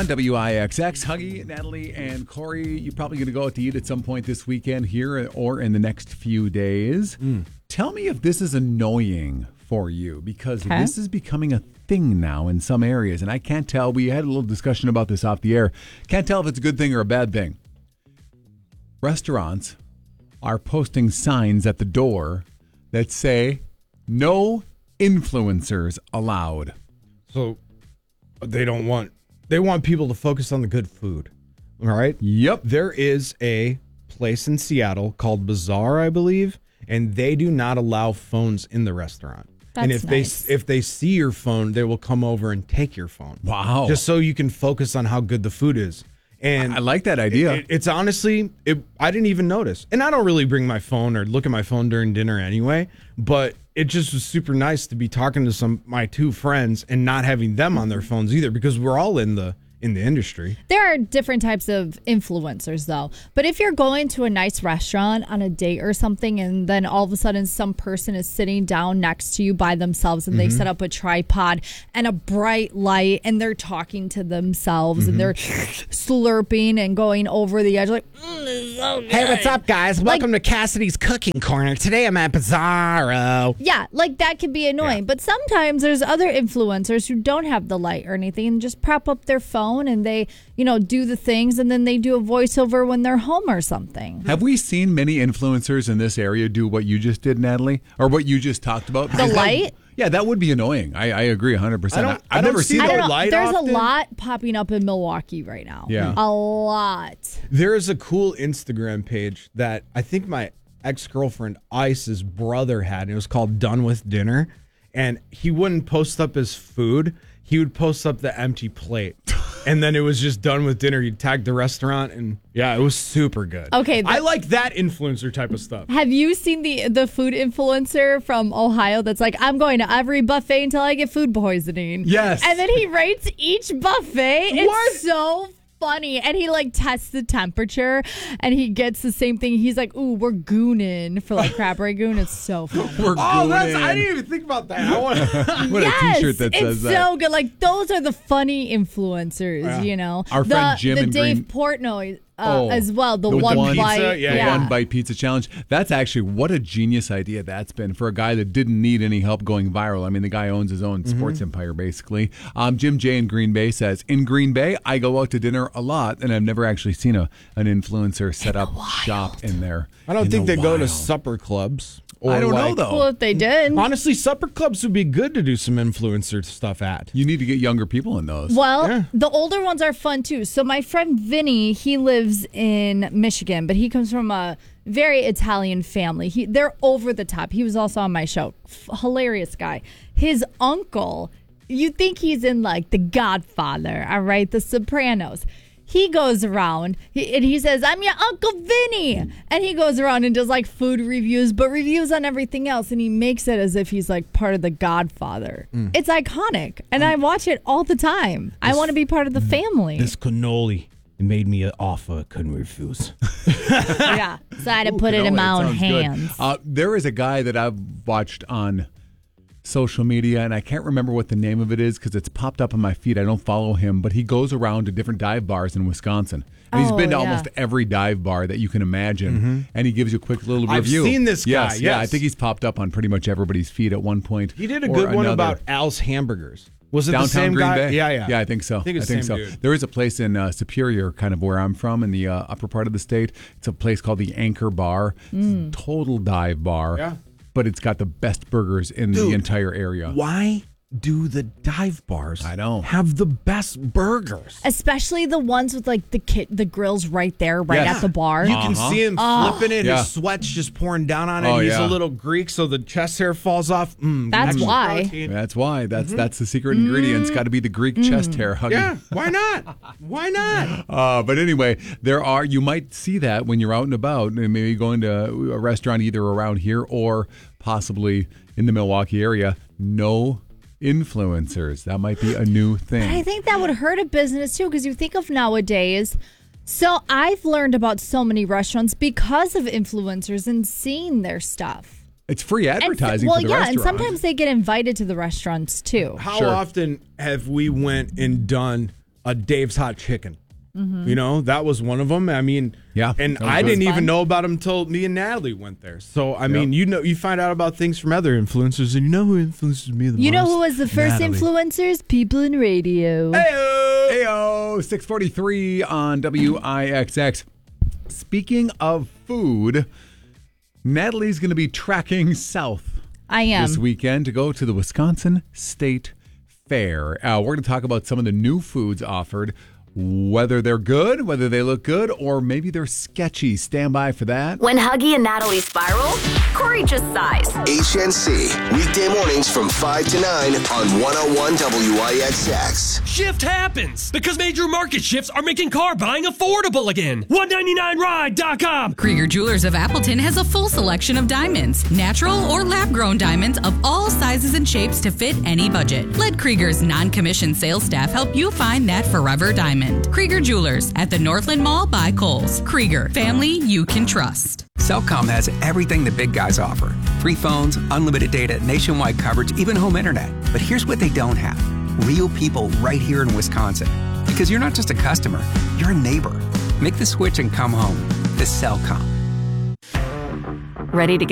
on WIXX. Huggy, Natalie, and Corey, you're probably going to go out to eat at some point this weekend here or in the next few days. Tell me if this is annoying for you, because this is becoming a thing now in some areas, and I can't tell. We had a little discussion about this off the air. Can't tell if it's a good thing or a bad thing. Restaurants are posting signs at the door that say, no influencers allowed. So they want people to focus on the good food. All right? Yep. There is a place in Seattle called Bazaar, I believe, and they do not allow phones in the restaurant. That's and if nice. they see your phone, they will come over and take your phone. Wow. Just so you can focus on how good the food is. And I like that idea. It's honestly, I didn't even notice. And I don't really bring my phone or look at my phone during dinner anyway, but it just was super nice to be talking to my two friends and not having them on their phones either, because we're all in the industry. There are different types of influencers, though. But if you're going to a nice restaurant on a date or something, and then all of a sudden some person is sitting down next to you by themselves, and they set up a tripod and a bright light, and they're talking to themselves, and they're slurping and going over the edge like, this is so good. Hey, what's up, guys? Welcome to Cassidy's Cooking Corner. Today I'm at Bizarro. Yeah, like that can be annoying. Yeah. But sometimes there's other influencers who don't have the light or anything and just prop up their phone and they, do the things, and then they do a voiceover when they're home or something. Have we seen many influencers in this area do what you just did, Natalie? Or what you just talked about? The light? Yeah, that would be annoying. I agree 100%. I don't see seen I the don't know. light There's often. a lot popping up in Milwaukee right now. Yeah. A lot. There is a cool Instagram page that I think my ex-girlfriend Ice's brother had, and it was called Done With Dinner. And he wouldn't post up his food. He would post up the empty plate. And then it was just done with dinner. He'd tag the restaurant, and yeah, it was super good. Okay, I like that influencer type of stuff. Have you seen the food influencer from Ohio that's like, I'm going to every buffet until I get food poisoning? Yes. And then he rates each buffet. It's What? so funny. And he tests the temperature, and he gets the same thing. He's like, ooh, we're gooning for crab rangoon. It's so funny. We're I gooning. didn't even think about that. I want What a t-shirt that says it's that. so good. Like, those are the funny influencers, Our friend Jim the in Dave Green- Portnoy as well. The one one pizza, bite. yeah. One bite pizza challenge. That's actually what a genius idea that's been for a guy that didn't need any help going viral. I mean, the guy owns his own sports empire, basically. Jim J. in Green Bay says, in Green Bay, I go out to dinner a lot, and I've never actually seen an influencer set up shop in there. I don't in think the they go to wild. supper clubs. Or I don't know, though. Well, if they did. Honestly, supper clubs would be good to do some influencer stuff at. You need to get younger people in those. Well, Yeah. the older ones are fun too. So my friend Vinny, he lives in Michigan, but he comes from a very Italian family. They're over the top. He was also on my show. Hilarious guy. His uncle, you think he's in The Godfather, all right? The Sopranos. He goes around and he says, I'm your Uncle Vinny. And he goes around and does food reviews, but reviews on everything else. And he makes it as if he's part of The Godfather. It's iconic. And I watch it all the time. I want to be part of the family. This cannoli made me an offer I couldn't refuse. Yeah. So I had to put it in my own Sounds good. hands. There is a guy that I've watched on social media, and I can't remember what the name of it is because it's popped up on my feed. I don't follow him, but he goes around to different dive bars in Wisconsin. And he's been to almost every dive bar that you can imagine, and he gives you a quick little I've review. seen this guy, Yes, yeah, I yes. think he's popped up on pretty much everybody's feed at one point. He did a or good one another. about Al's Hamburgers. Was it Downtown the same Green guy? Bay? Yeah. Yeah, I think so. I think it's the same so. dude. There is a place in Superior, kind of where I'm from, in the upper part of the state. It's a place called the Anchor Bar. It's a total dive bar. Yeah. But it's got the best burgers in the entire area. Why do the dive bars I know. have the best burgers? Especially the ones with the grills right there, right Yes. at the bar. You can see him flipping it. Yeah. His sweat's just pouring down on it. Oh, He's yeah. a little Greek, so the chest hair falls off. That's extra why. protein. That's why. That's the secret ingredient. It's got to be the Greek chest hair. Huggy. Yeah, why not? Why not? But anyway, you might see that when you're out and about, and maybe going to a restaurant either around here or possibly in the Milwaukee area. No influencers. That might be a new thing. I think that would hurt a business too, because you think of nowadays. So I've learned about so many restaurants because of influencers and seeing their stuff. It's free advertising well, for the yeah, restaurant. and sometimes they get invited to the restaurants too. How Sure. often have we went and done a Dave's Hot Chicken. You know, that was one of them. I mean, Yeah, and that was I good. didn't even Fun. know about them until me and Natalie went there. So, I mean, you find out about things from other influencers, and you know who influences me the most? You know who was the first Natalie. influencers? People in radio. Ayo, 643 on WIXX. Speaking of food, Natalie's going to be tracking south I am. this weekend to go to the Wisconsin State Fair. We're going to talk about some of the new foods offered, whether they're good, whether they look good, or maybe they're sketchy. Stand by for that. When Huggy and Natalie spiral, Corey just sighs. HNC, weekday mornings from 5 to 9 on 101 WIXX. Shift happens because major market shifts are making car buying affordable again. 199ride.com. Krieger Jewelers of Appleton has a full selection of diamonds, natural or lab-grown diamonds of all sizes and shapes to fit any budget. Let Krieger's non-commissioned sales staff help you find that forever diamond. Krieger Jewelers at the Northland Mall by Kohl's. Krieger, family you can trust. Cellcom has everything the big guys offer. Free phones, unlimited data, nationwide coverage, even home internet. But here's what they don't have. Real people right here in Wisconsin. Because you're not just a customer, you're a neighbor. Make the switch and come home. The Cellcom. Ready to